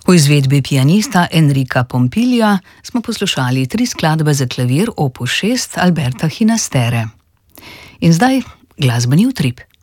V izvedbi pianista Enrika Pompilija smo poslušali 3 skladbe za klavir opus 6 Alberta Hinastere. In zdaj glasbeni utrip.